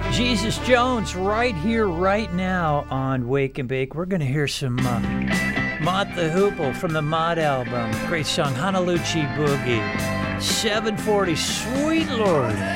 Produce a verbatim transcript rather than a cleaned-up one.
Jesus Jones right here, right now on Wake and Bake. We're going to hear some uh, Mott the Hoople from the Mott album. Great song, Honolulu Boogie. seven forty, Sweet Lord.